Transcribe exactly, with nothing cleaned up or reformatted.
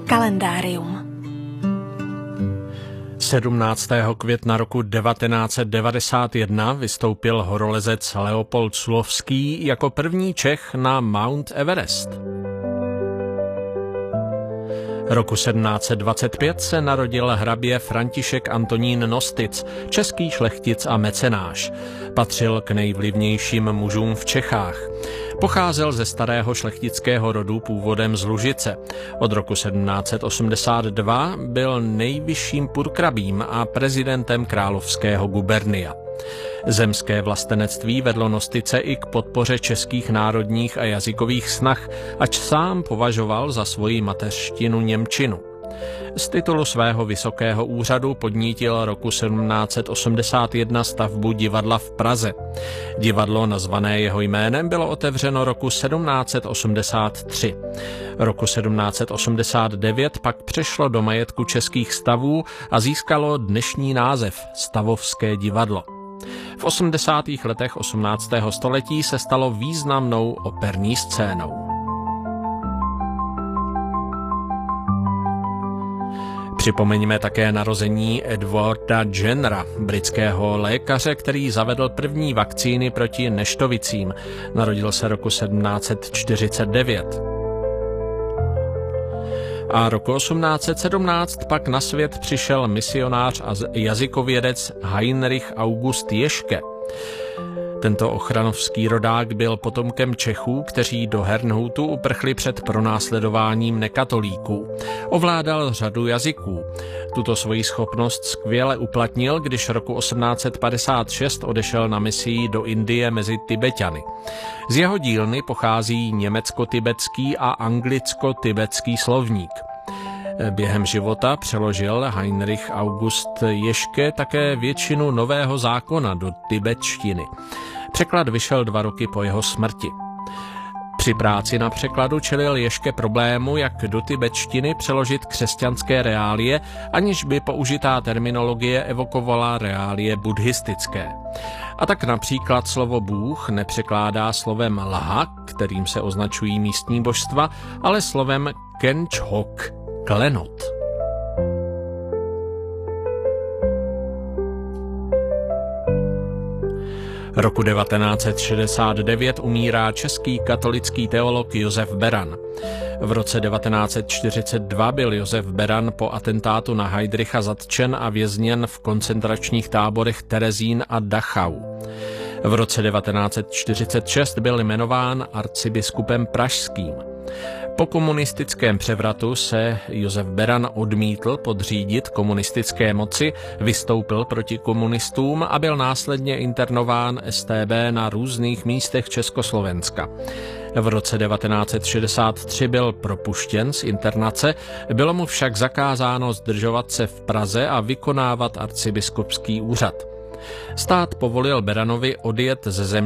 Kalendárium. sedmnáctého května roku devatenáct set devadesát jedna vystoupil horolezec Leopold Sulovský jako první Čech na Mount Everest. Roku sedmnáct set dvacet pět se narodil hrabě František Antonín Nostitz, český šlechtic a mecenáš. Patřil k nejvlivnějším mužům v Čechách. Pocházel ze starého šlechtického rodu původem z Lužice. Od roku sedmnáct set osmdesát dva byl nejvyšším purkrabím a prezidentem královského gubernia. Zemské vlastenectví vedlo Nostice i k podpoře českých národních a jazykových snah, ač sám považoval za svoji mateřštinu němčinu. Z titulu svého vysokého úřadu podnítil roku sedmnáct set osmdesát jedna stavbu divadla v Praze. Divadlo, nazvané jeho jménem, bylo otevřeno roku sedmnáct set osmdesát tři. Roku sedmnáct set osmdesát devět pak přešlo do majetku Českých stavů a získalo dnešní název Stavovské divadlo. V osmdesátých letech osmnáctého století se stalo významnou operní scénou. Připomeňme také narození Edwarda Jennera, britského lékaře, který zavedl první vakcíny proti neštovicím. Narodil se roku sedmnáct set čtyřicet devět. A roku osmnáct set sedmnáct pak na svět přišel misionář a jazykovědec Heinrich August Ježke. Tento ochranovský rodák byl potomkem Čechů, kteří do Herrnhutu uprchli před pronásledováním nekatolíků. Ovládal řadu jazyků. Tuto svoji schopnost skvěle uplatnil, když roku osmnáct set padesát šest odešel na misii do Indie mezi Tibeťany. Z jeho dílny pochází německo-tibetský a anglicko-tibetský slovník. Během života přeložil Heinrich August Ježke také většinu Nového zákona do tibetštiny. Překlad vyšel dva roky po jeho smrti. Při práci na překladu čelil Ježke problému, jak do tibetštiny přeložit křesťanské reálie, aniž by použitá terminologie evokovala reálie buddhistické. A tak například slovo Bůh nepřekládá slovem Lha, kterým se označují místní božstva, ale slovem Kenchhok, klenot. Roku devatenáct set šedesát devět umírá český katolický teolog Josef Beran. V roce devatenáct set čtyřicet dva byl Josef Beran po atentátu na Heydricha zatčen a vězněn v koncentračních táborech Terezín a Dachau. V roce devatenáct set čtyřicet šest byl jmenován arcibiskupem pražským. Po komunistickém převratu se Josef Beran odmítl podřídit komunistické moci, vystoupil proti komunistům a byl následně internován S T B na různých místech Československa. V roce devatenáct set šedesát tři byl propuštěn z internace, bylo mu však zakázáno zdržovat se v Praze a vykonávat arcibiskupský úřad. Stát povolil Beranovi odjet ze země